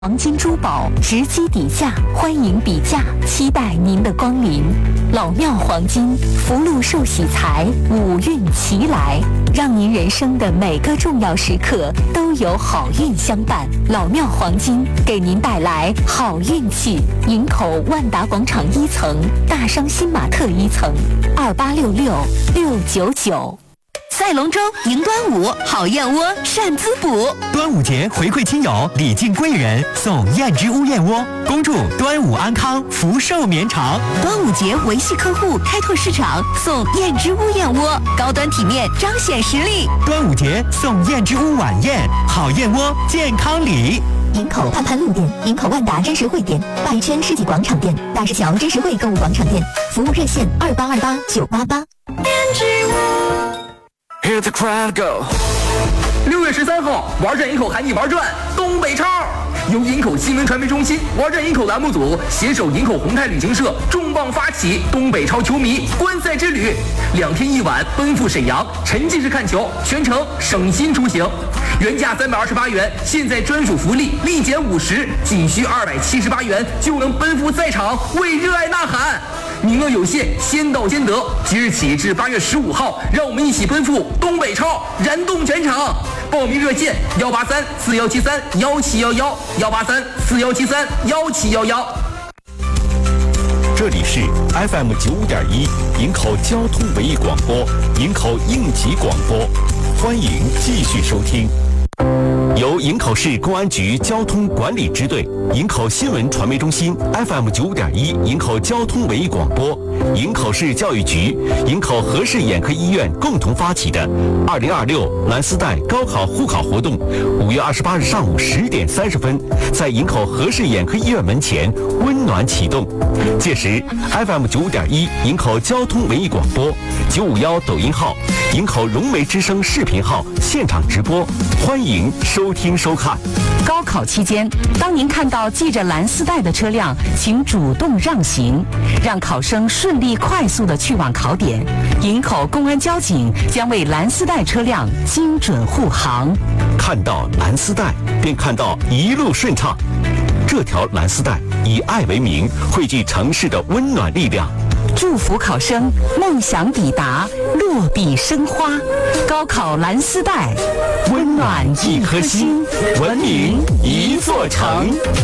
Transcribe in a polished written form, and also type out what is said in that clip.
黄金珠宝直击底价，欢迎比价，期待您的光临。老庙黄金，福禄寿喜财，五运齐来，让您人生的每个重要时刻都有好运相伴。老庙黄金给您带来好运气。营口万达广场1层，大商新玛特1层，2866-699。赛龙舟迎端午，好燕窝善滋补。 端午节回馈亲友，礼敬贵人，送燕之屋燕窝，恭祝端午安康，福寿绵长。 端午节维系客户，开拓市场，送燕之屋燕窝，高端体面，彰显实力。 端午节送燕之屋晚宴，好燕窝健康礼。 营口潘潘路店、营口万达真实汇店、鲅鱼圈世纪广场店、大石桥真实汇购物广场店，服务热线2828-988。 Hear the crowd go。6月13号，玩转营口喊你玩转东北超，由营口新闻传媒中心、玩转营口栏目组携手营口宏泰旅行社重磅发起东北超球迷观赛之旅，2天1晚奔赴沈阳，沉浸式看球，全程省心出行。原价328元，现在专属福利立减50，仅需278元就能奔赴赛场，为热爱呐喊。名额有限，先到先得。即日起至8月15号，让我们一起奔赴东北超，燃动全场。报名热线183-4173-1711，183-4173-1711。 这里是 FM 95.1营口交通文艺广播，营口应急广播，欢迎继续收听。由营口市公安局交通管理支队、营口新闻传媒中心 FM 95.1营口交通文艺广播、营口市教育局、营口和氏眼科医院共同发起的2026蓝丝带高考护考活动，5月28日上午10点30分，在营口和氏眼科医院门前温暖启动。届时 FM 95.1营口交通文艺广播、951抖音号、营口融媒之声视频号现场直播，欢迎收听收看。 高考期间，当您看到系着蓝丝带的车辆，请主动让行，让考生顺利快速地去往考点。营口公安交警将为蓝丝带车辆精准护航。 看到蓝丝带，便看到一路顺畅。这条蓝丝带以爱为名，汇聚城市的温暖力量。 祝福考生梦想抵达，落笔生花。高考蓝丝带，温暖一颗心， 文明一座城。